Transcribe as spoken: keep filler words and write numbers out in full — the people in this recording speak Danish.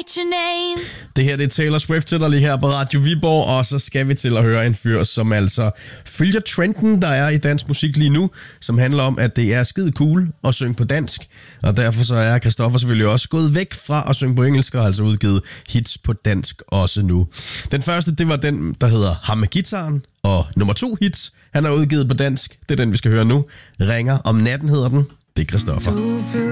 write your name. Det her det er Taylor Swift til dig lige her på Radio Viborg, og så skal vi til at høre en fyr, som altså følger trenden, der er i dansk musik lige nu, som handler om, at det er skide cool at synge på dansk, og derfor så er Christoffer selvfølgelig også gået væk fra at synge på engelsk, og altså udgivet hits på dansk også nu. Den første, det var den, der hedder Ham med gitaren, og nummer to hits, han har udgivet på dansk, det er den, vi skal høre nu. Ringer om natten hedder den. Det er Christoffer.